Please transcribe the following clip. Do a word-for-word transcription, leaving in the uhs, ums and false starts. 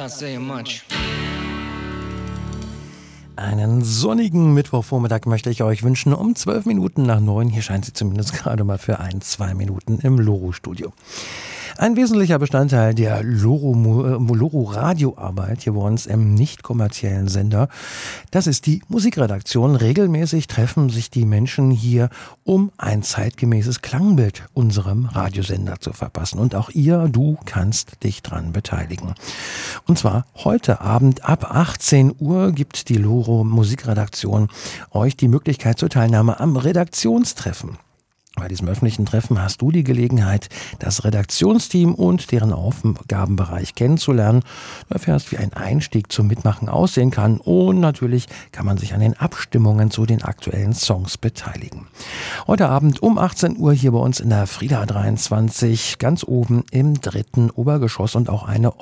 Not saying much. Einen sonnigen Mittwochvormittag möchte ich euch wünschen. Um zwölf Minuten nach neun. Hier scheint sie zumindest gerade mal für ein, zwei Minuten im Loro-Studio. Ein wesentlicher Bestandteil der Loro-Radio-Arbeit hier bei uns im nicht kommerziellen Sender, das ist die Musikredaktion. Regelmäßig treffen sich die Menschen hier, um ein zeitgemäßes Klangbild unserem Radiosender zu verpassen. Und auch ihr, du, kannst dich dran beteiligen. Und zwar heute Abend ab achtzehn Uhr gibt die Loro-Musikredaktion euch die Möglichkeit zur Teilnahme am Redaktionstreffen. Bei diesem öffentlichen Treffen hast du die Gelegenheit, das Redaktionsteam und deren Aufgabenbereich kennenzulernen. Du erfährst, wie ein Einstieg zum Mitmachen aussehen kann und natürlich kann man sich an den Abstimmungen zu den aktuellen Songs beteiligen. Heute Abend um achtzehn Uhr hier bei uns in der Frieda dreiundzwanzig, ganz oben im dritten Obergeschoss und auch eine